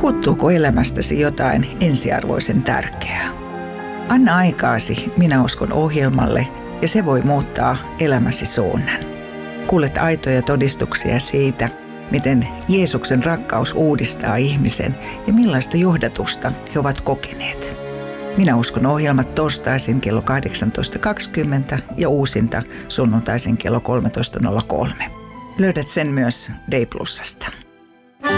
Puuttuuko elämästäsi jotain ensiarvoisen tärkeää? Anna aikaasi Minä uskon ohjelmalle ja se voi muuttaa elämäsi suunnan. Kuulet aitoja todistuksia siitä, miten Jeesuksen rakkaus uudistaa ihmisen ja millaista johdatusta he ovat kokeneet. Minä uskon ohjelmat torstaisin kello 18.20 ja uusinta sunnuntaisin kello 13.03. Löydät sen myös D+:sta.